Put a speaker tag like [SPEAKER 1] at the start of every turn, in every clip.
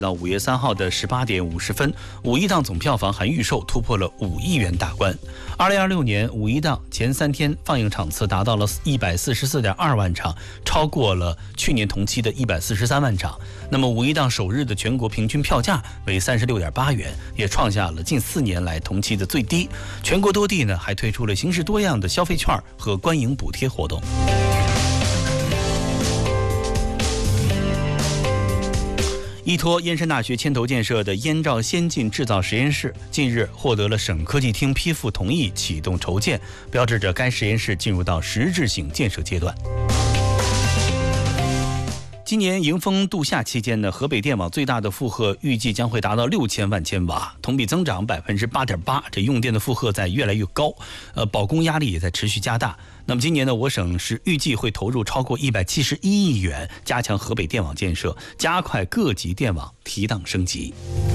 [SPEAKER 1] 到5月3号的18点50分，五一档总票房含预售突破了5亿元大关。2026年五一档前3天放映场次达到了144.2万场，超过了去年同期的143万场。那么五一档首日的全国平均票价为36.8元，也创下了近4年来同期的最低。全国多地呢还推出了形式多样的消费券和观影补贴活动。依托燕山大学牵头建设的燕赵先进制造实验室近日获得了省科技厅批复同意，启动筹建，标志着该实验室进入到实质性建设阶段。今年迎风度夏期间呢，河北电网最大的负荷预计将会达到6000万千瓦，同比增长8.8%，这用电的负荷在越来越高，保供压力也在持续加大。那么今年呢，我省是预计会投入超过171亿元，加强河北电网建设，加快各级电网提档升级。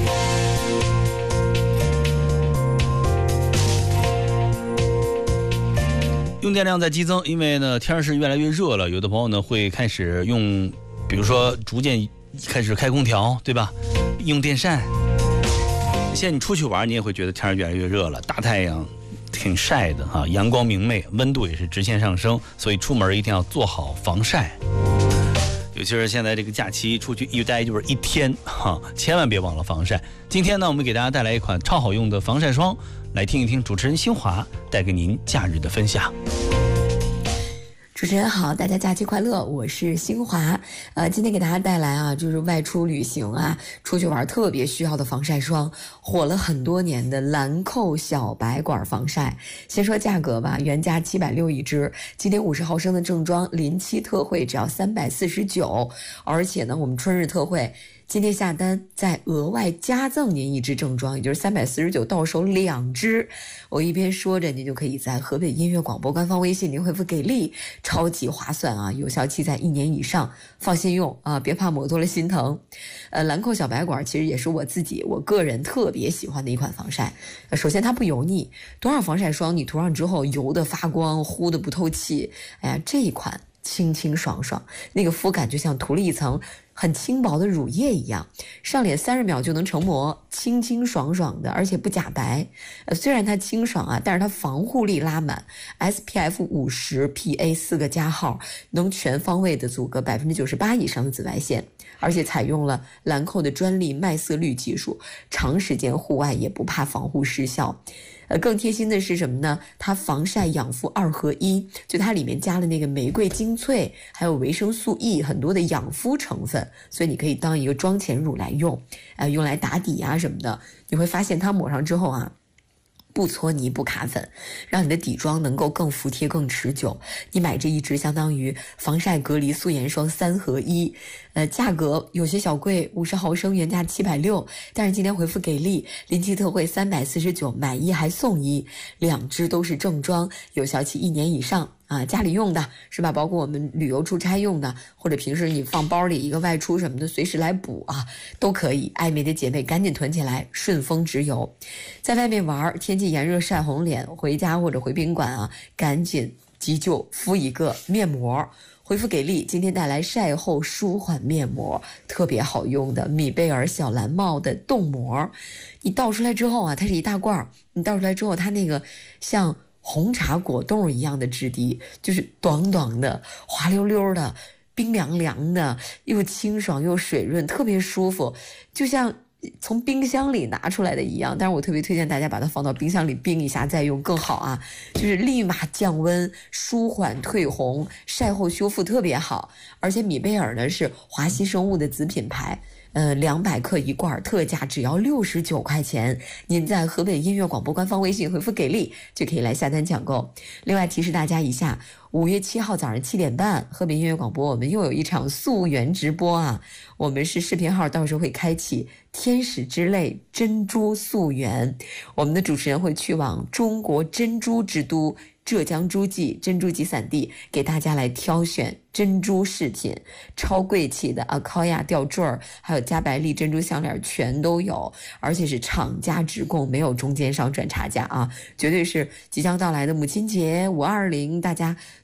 [SPEAKER 1] 用电量在激增，因为呢天是越来越热了，有的朋友呢会开始用，比如说逐渐开始开空调，对吧？用电扇。现在你出去玩，你也会觉得天越来越热了，大太阳挺晒的哈，阳光明媚，温度也是直线上升，所以出门一定要做好防晒。尤其是现在这个假期出去一待就是1天哈，千万别忘了防晒。今天呢，我们给大家带来一款超好用的防晒霜，来听一听主持人新华带给您假日的分享。
[SPEAKER 2] 主持人好，大家假期快乐，我是新华。今天给大家带来啊，就是外出旅行啊，出去玩特别需要的防晒霜，火了很多年的兰蔻小白管防晒。先说价格吧，原价760一支，今天50毫升的正装临期特惠只要349，而且呢，我们春日特惠。今天下单再额外加赠您一支正装，也就是349，到手2支。我一边说着，您就可以在河北音乐广播官方微信您回复给力，超级划算啊，有效期在1年以上，放心用啊，别怕抹多了心疼。兰蔻小白管其实也是我个人特别喜欢的一款防晒。首先它不油腻，多少防晒霜你涂上之后油的发光，糊的不透气，哎呀，这一款清清爽爽，那个肤感就像涂了一层很轻薄的乳液一样，上脸30秒就能成膜，清清爽爽的，而且不假白。虽然它清爽啊，但是它防护力拉满 ，SPF 50 PA 4个加号，能全方位的阻隔98%以上的紫外线，而且采用了兰蔻的专利麦色绿技术，长时间户外也不怕防护失效。更贴心的是什么呢？它防晒养肤2合1，就它里面加了那个玫瑰精粹，还有维生素 E 很多的养肤成分，所以你可以当一个妆前乳来用，用来打底啊什么的。你会发现它抹上之后啊，不搓泥不卡粉，让你的底妆能够更服帖更持久。你买这一支相当于防晒隔离素颜霜3合1，价格有些小贵，50毫升原价760，但是今天回复给力，临期特惠349，买1还送1，2支都是正装，有效期1年以上。家里用的是吧？包括我们旅游出差用的，或者平时你放包里一个外出什么的，随时来补啊，都可以。爱美的姐妹赶紧囤起来，顺丰直邮。在外面玩，天气炎热晒红脸，回家或者回宾馆啊，赶紧急救敷一个面膜。回复给力，今天带来晒后舒缓面膜，特别好用的米贝尔小蓝帽的冻膜。你倒出来之后啊，它是一大罐，你倒出来之后，它那个像红茶果冻一样的质地，就是短短的滑溜溜的冰凉凉的，又清爽又水润，特别舒服，就像从冰箱里拿出来的一样。但是我特别推荐大家把它放到冰箱里冰一下再用更好啊，就是立马降温舒缓退红，晒后修复特别好。而且米贝尔呢是华西生物的子品牌，200克一罐，特价只要69块钱。您在河北音乐广播官方微信回复给力，就可以来下单抢购。另外提示大家一下，5月7号早上7点半，河北音乐广播我们又有一场溯源直播啊，我们是视频号，到时候会开启天使之泪珍珠溯源，我们的主持人会去往中国珍珠之都浙江诸暨珍珠集散地，给大家来挑选珍珠饰品，超贵气的阿考亚吊坠儿，还有加白利珍珠项链全都有，而且是厂家直供，没有中间商赚差价啊！绝对是即将到来的母亲节、520，大家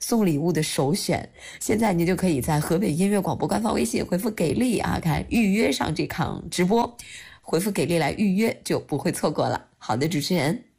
[SPEAKER 2] 送礼物的首选。现在你就可以在河北音乐广播官方微信回复给力啊，看预约上这场直播，回复给力来预约就不会错过了。好的，主持人。